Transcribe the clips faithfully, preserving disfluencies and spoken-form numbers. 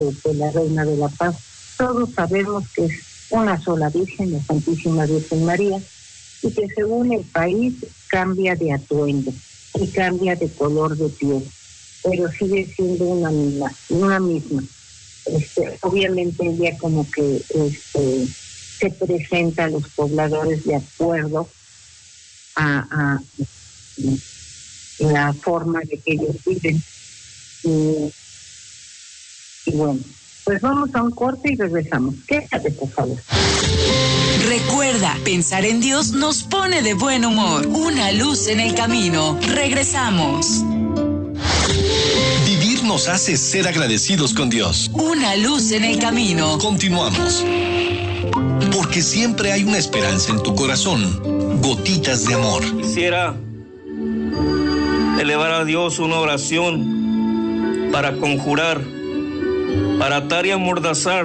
de la Reina de la Paz. Todos sabemos que es una sola Virgen, la Santísima Virgen María, y que según el país cambia de atuendo y cambia de color de piel, pero sigue siendo una misma, una misma. Este, obviamente ella como que este, se presenta a los pobladores de acuerdo a, a la forma de que ellos viven. Y, y bueno, pues vamos a un corte y regresamos. Quédate, por favor. Recuerda, pensar en Dios nos pone de buen humor. Una luz en el camino. Regresamos. Vivir nos hace ser agradecidos con Dios. Una luz en el camino. Continuamos. Porque siempre hay una esperanza en tu corazón. Gotitas de amor. Quisiera elevar a Dios una oración para conjurar, para atar y amordazar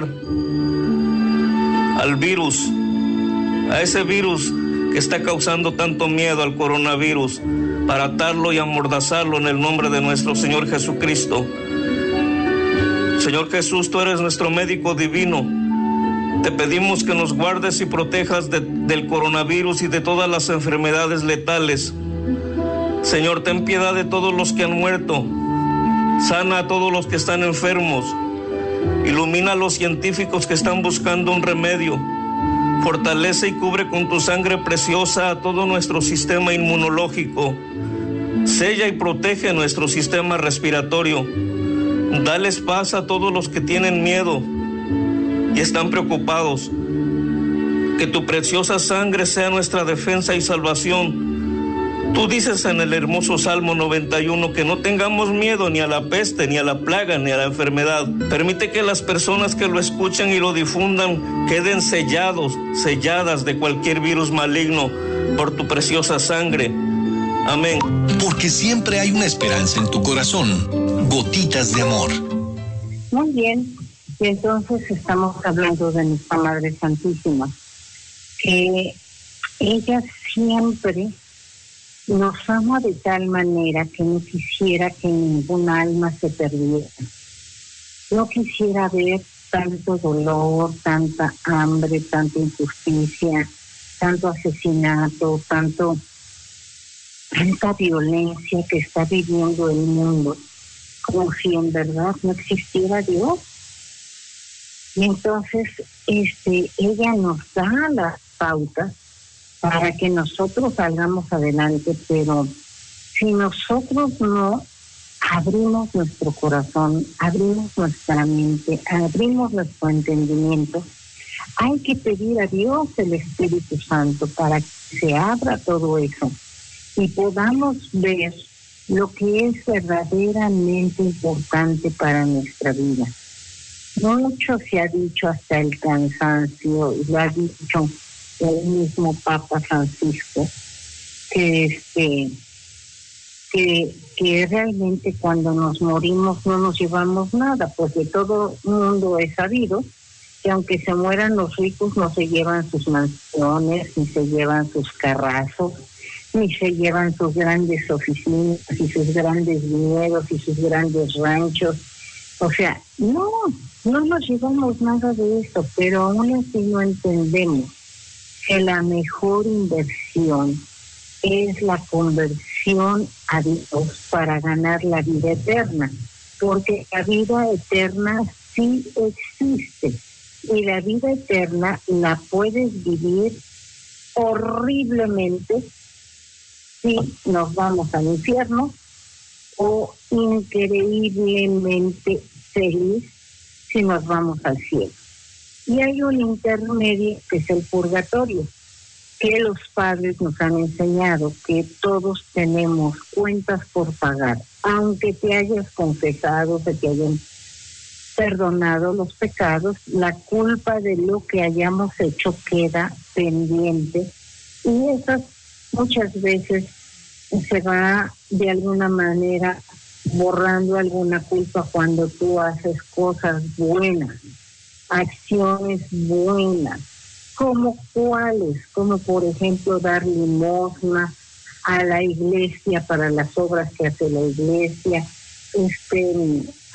al virus, a ese virus que está causando tanto miedo, al coronavirus, para atarlo y amordazarlo en el nombre de nuestro Señor Jesucristo. Señor Jesús, tú eres nuestro médico divino. Te pedimos que nos guardes y protejas de, del coronavirus y de todas las enfermedades letales. Señor, ten piedad de todos los que han muerto. Sana a todos los que están enfermos. Ilumina a los científicos que están buscando un remedio. Fortalece y cubre con tu sangre preciosa a todo nuestro sistema inmunológico. Sella y protege nuestro sistema respiratorio. Dales paz a todos los que tienen miedo y están preocupados. Que tu preciosa sangre sea nuestra defensa y salvación. Tú dices en el hermoso Salmo noventa y uno que no tengamos miedo ni a la peste, ni a la plaga, ni a la enfermedad. Permite que las personas que lo escuchen y lo difundan queden sellados, selladas de cualquier virus maligno por tu preciosa sangre. Amén. Porque siempre hay una esperanza en tu corazón. Gotitas de amor. Muy bien. Y entonces estamos hablando de nuestra Madre Santísima, que ella siempre nos ama de tal manera que no quisiera que ningún alma se perdiera. No quisiera ver tanto dolor, tanta hambre, tanta injusticia, tanto asesinato, tanto, tanta violencia que está viviendo el mundo, como si en verdad no existiera Dios. Y entonces este, ella nos da las pautas para que nosotros salgamos adelante, pero si nosotros no abrimos nuestro corazón, abrimos nuestra mente, abrimos nuestro entendimiento, hay que pedir a Dios el Espíritu Santo para que se abra todo eso y podamos ver lo que es verdaderamente importante para nuestra vida. Mucho se ha dicho hasta el cansancio, y lo ha dicho el mismo Papa Francisco, que este que, que realmente cuando nos morimos no nos llevamos nada, pues de todo el mundo es sabido que aunque se mueran los ricos no se llevan sus mansiones, ni se llevan sus carrazos, ni se llevan sus grandes oficinas y sus grandes viñedos y sus grandes ranchos. O sea, no, no nos llevamos nada de eso, pero aún así no entendemos que la mejor inversión es la conversión a Dios para ganar la vida eterna, porque la vida eterna sí existe y la vida eterna la puedes vivir horriblemente si nos vamos al infierno o increíblemente feliz si nos vamos al cielo. Y hay un intermedio que es el purgatorio, que los padres nos han enseñado que todos tenemos cuentas por pagar, aunque te hayas confesado, que te hayan perdonado los pecados, la culpa de lo que hayamos hecho queda pendiente y esas muchas veces se va de alguna manera borrando alguna culpa cuando tú haces cosas buenas, acciones buenas, como cuáles, como por ejemplo dar limosna a la iglesia para las obras que hace la iglesia, este,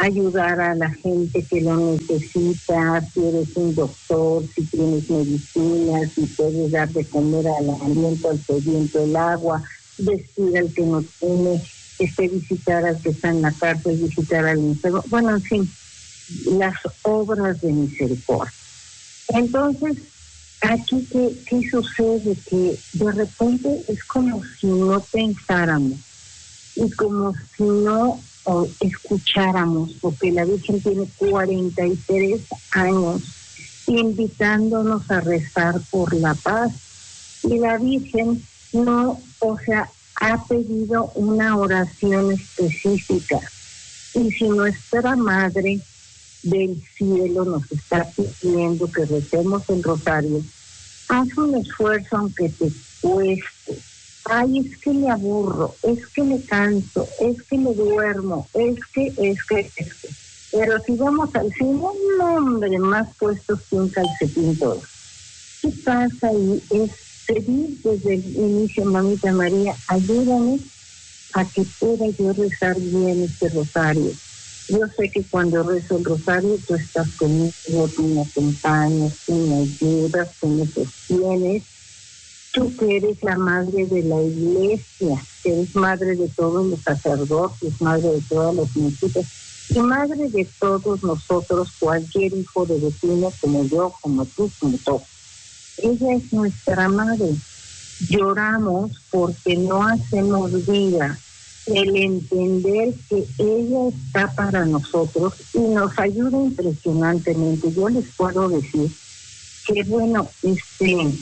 ayudar a la gente que lo necesita, si eres un doctor, si tienes medicinas, si puedes dar de comer al aliento, al sediento, el agua, vestir al que no tiene, este, visitar al que está en la cárcel, visitar al enfermo, bueno, en fin, las obras de misericordia. Entonces, aquí, ¿qué, qué sucede? Que de repente es como si no pensáramos y como si no o escucháramos, porque la Virgen tiene cuarenta y tres años invitándonos a rezar por la paz, y la Virgen no, o sea, ha pedido una oración específica, y si nuestra Madre del Cielo nos está pidiendo que recemos el rosario, haz un esfuerzo aunque te cueste. Ay, es que le aburro, es que le canso, es que le duermo, es que, es que, es que. Pero si vamos al cine, no, hombre, más puestos que un calcetín todo. ¿Qué pasa ahí? Es pedir desde el inicio, Mamita María, ayúdame a que pueda yo rezar bien este rosario. Yo sé que cuando rezo el rosario, tú estás conmigo, tú me acompañas, tú me ayudas, tú me sostienes. Tú que eres la madre de la iglesia, que eres madre de todos los sacerdotes, madre de todas las mujeres, y madre de todos nosotros, cualquier hijo de vecino, como yo, como tú, como todos. Ella es nuestra madre. Lloramos porque no hacemos vida el entender que ella está para nosotros y nos ayuda impresionantemente. Yo les puedo decir que, bueno, este...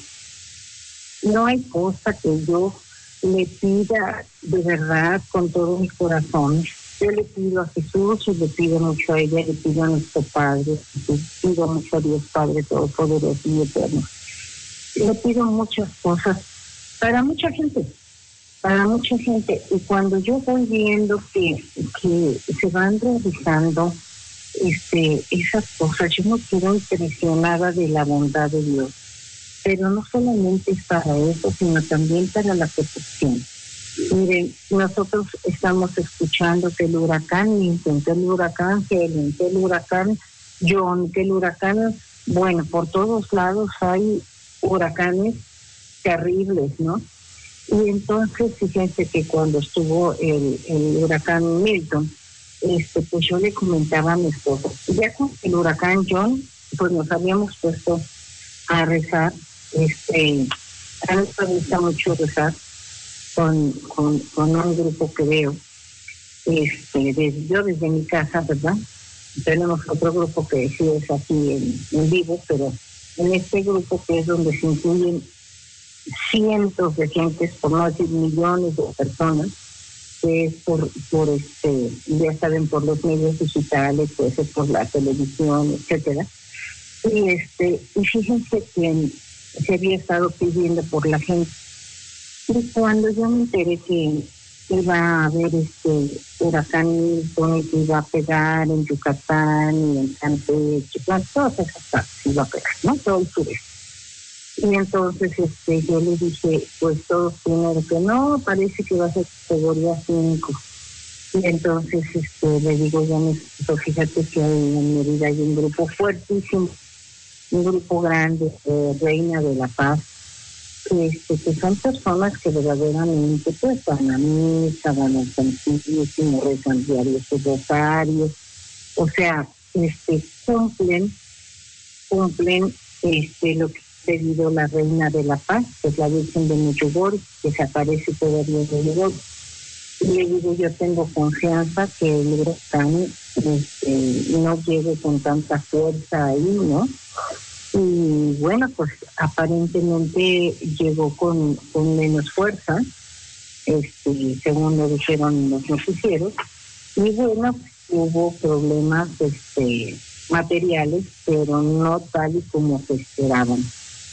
no hay cosa que yo le pida de verdad con todo mi corazón. Yo le pido a Jesús y le pido mucho a ella, le pido a nuestro Padre, le pido mucho a Dios Padre Todopoderoso y Eterno. Le pido muchas cosas para mucha gente, para mucha gente. Y cuando yo voy viendo que, que se van realizando este, esas cosas, yo me quedo impresionada de la bondad de Dios. Pero no solamente es para eso, sino también para la protección. Miren, nosotros estamos escuchando que el huracán Milton, que el huracán Helen, que el huracán John, que el huracán, bueno, por todos lados hay huracanes terribles, ¿no? Y entonces, fíjense que cuando estuvo el, el huracán Milton, este, pues yo le comentaba a mi esposo, ya con el huracán John, pues nos habíamos puesto a rezar. Este, a mí me gusta mucho rezar con, con, con un grupo que veo, este, desde, yo desde mi casa, ¿verdad? Tenemos otro grupo que sí es aquí en, en vivo, pero en este grupo que es donde se incluyen cientos de gentes, por no decir millones de personas, que es por, por este, ya saben, por los medios digitales, puede ser por la televisión, etcétera. Y este, y fíjense que se había estado pidiendo por la gente. Y cuando yo me enteré que iba a haber este huracán Milton, que iba a pegar en Yucatán y en Campeche, todas esas partes iba a pegar, ¿no? Todo el sureste. Y entonces este, yo le dije, pues todos primero que no, parece que va a ser categoría cinco. Y entonces este, le digo ya, pues, fíjate que hay en Mérida hay un grupo fuertísimo, un grupo grande, eh, Reina de la Paz, que, este, que son personas que verdaderamente pues van a misa, van al Santísimo, rezan diarios sus rosarios, o sea, este, cumplen, cumplen este, lo que ha pedido la Reina de la Paz, que es la Virgen de Medjugorje, que se aparece todavía en Medjugorje. Y le digo, yo tengo confianza que el huracán este, no llegue con tanta fuerza ahí, ¿no? Y bueno, pues aparentemente llegó con, con menos fuerza, este, según lo dijeron los noticieros, y bueno, hubo problemas este, materiales, pero no tal y como se esperaban.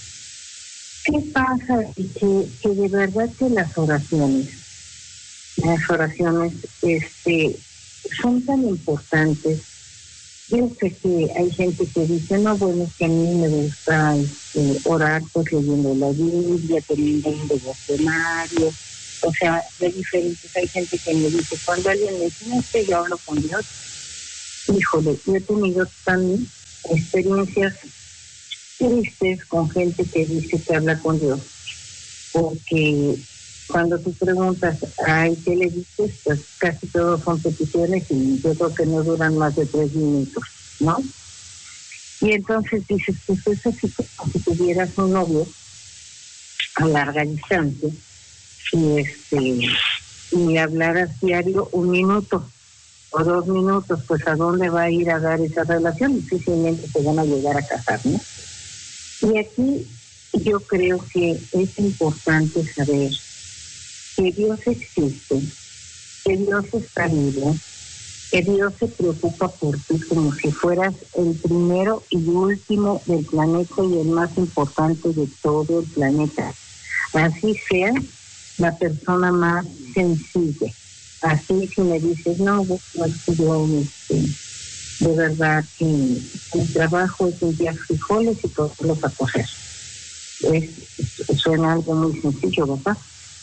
¿Qué pasa? Que, que de verdad que las oraciones, las oraciones este, son tan importantes. Yo sé que hay gente que dice, no, bueno, es que a mí me gusta este, orar pues leyendo la Biblia, teniendo un devocionario, o sea, de diferentes. Hay gente que me dice, cuando alguien me dice, no, es que yo hablo con Dios, híjole, yo he tenido tan experiencias tristes con gente que dice que habla con Dios, porque cuando tú preguntas, ay, ¿qué le dices? Pues casi todos son peticiones y yo creo que no duran más de tres minutos, ¿no? Y entonces dices, pues es así como si tuvieras un novio a larga distancia y este y hablaras diario un minuto o dos minutos, pues ¿a dónde va a ir a dar esa relación? Difícilmente se van a llegar a casar, ¿no? Y aquí yo creo que es importante saber que Dios existe, que Dios está vivo, que Dios se preocupa por ti como si fueras el primero y último del planeta y el más importante de todo el planeta. Así sea la persona más sencilla. Así si me dices, no, no es yo, este, de verdad que el trabajo es enviar frijoles y ponerlos a cocer. Es, suena algo muy sencillo, ¿verdad?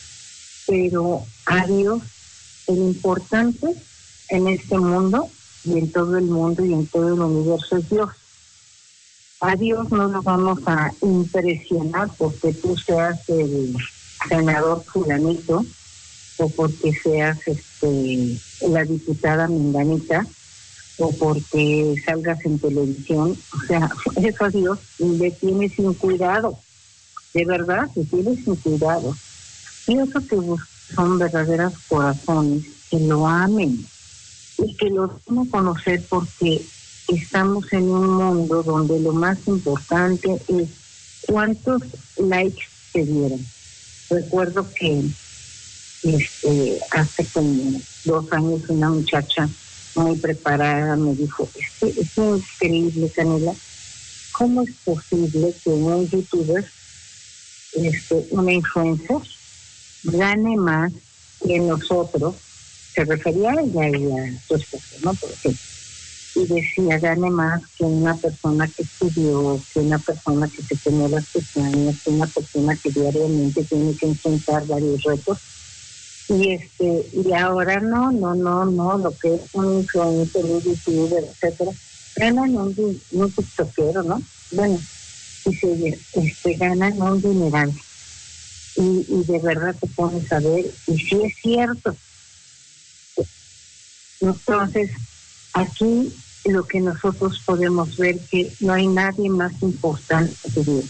Pero a Dios, el importante en este mundo y en todo el mundo y en todo el universo es Dios. A Dios no nos vamos a impresionar porque tú seas el senador fulanito o porque seas este la diputada menganita o porque salgas en televisión. O sea, eso a Dios le tiene sin cuidado. De verdad, le tiene sin cuidado. Y eso que son verdaderos corazones que lo amen y que lo den a conocer, porque estamos en un mundo donde lo más importante es cuántos likes te dieron. Recuerdo que este, hace como dos años una muchacha muy preparada me dijo, es, que, es increíble, Canela, ¿cómo es posible que un youtuber, este, una influencer, gane más que nosotros? Se refería a ella y a su esposo, ¿no? Porque, y decía, gane más que una persona que estudió, que una persona que se quemó las pestañas, que una persona que diariamente tiene que enfrentar varios retos. Y este y ahora no, no, no, no, lo que es un influencer, un youtuber, etcétera, ganan un, un tiktokero, ¿no? Bueno, dice, este, ganan un dineral. Y, y de verdad te pones a ver, y sí es cierto. Entonces, aquí lo que nosotros podemos ver que no hay nadie más importante que Dios.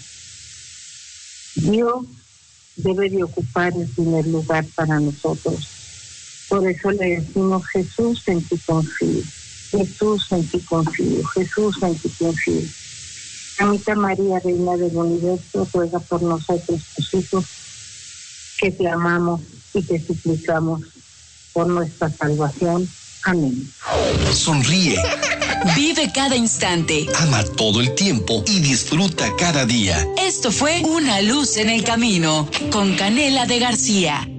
Dios debe de ocupar el primer lugar para nosotros. Por eso le decimos, Jesús, en ti confío. Jesús, en ti confío. Jesús, en ti confío. Amita María, Reina del Universo, ruega por nosotros, tus hijos, que te amamos y te suplicamos por nuestra salvación. Amén. Sonríe. Vive cada instante. Ama todo el tiempo y disfruta cada día. Esto fue Una Luz en el Camino con Canela de García.